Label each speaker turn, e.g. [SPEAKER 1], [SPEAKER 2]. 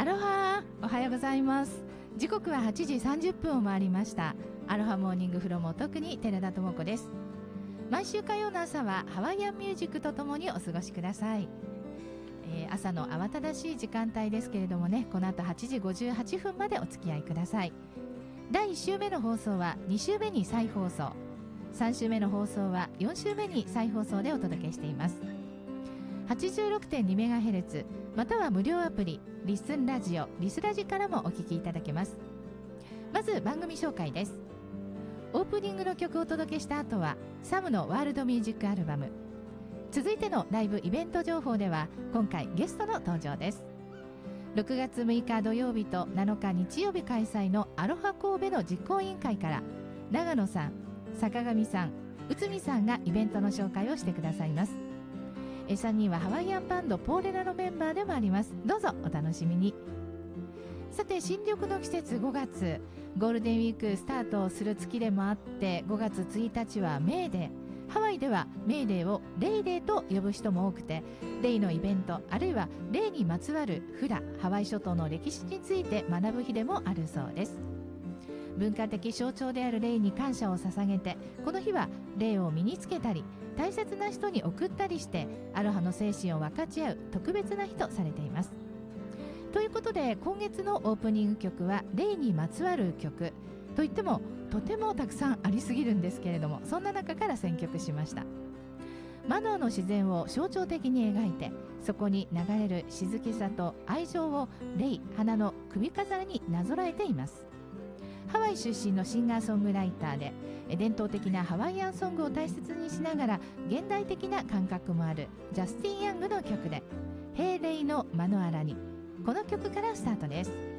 [SPEAKER 1] ロハ、おはようございます。時刻は8時30分を回りました。アロハモーニングフロムお得に寺田智子です。毎週火曜の朝はハワイアンミュージックとともにお過ごしください。朝の慌ただしい時間帯ですけれどもね、この後8時58分までお付き合いください。第1週目の放送は2週目に再放送、3週目の放送は4週目に再放送でお届けしています。 86.2MHz または無料アプリリッスンラジオリスラジからもお聞きいただけます。まず番組紹介です。オープニングの曲をお届けした後はサムのワールドミュージックアルバム。続いてのライブイベント情報では今回ゲストの登場です。6月6日土曜日と7日日曜日開催のアロハ神戸の実行委員会から長野さん、坂上さん、内海さんがイベントの紹介をしてくださいます。3人はハワイアンバンドポーレラのメンバーでもあります。どうぞお楽しみに。さて、新緑の季節5月、ゴールデンウィークスタートする月でもあって、5月1日はメーデー。ハワイではメーデーをレイデーと呼ぶ人も多くて、レイのイベントあるいはレイにまつわるフラ、ハワイ諸島の歴史について学ぶ日でもあるそうです。文化的象徴であるレイに感謝を捧げて、この日はレイを身につけたり大切な人に贈ったりしてアロハの精神を分かち合う特別な日とされています。ということで今月のオープニング曲はレイにまつわる曲といってもとてもたくさんありすぎるんですけれども、そんな中から選曲しました。マノアの自然を象徴的に描いて、そこに流れる静けさと愛情をレイ、花の首飾りになぞらえています。ハワイ出身のシンガーソングライターで、伝統的なハワイアンソングを大切にしながら現代的な感覚もあるジャスティン・ヤングの曲で、ヘイレイのマノアラに。この曲からスタートです。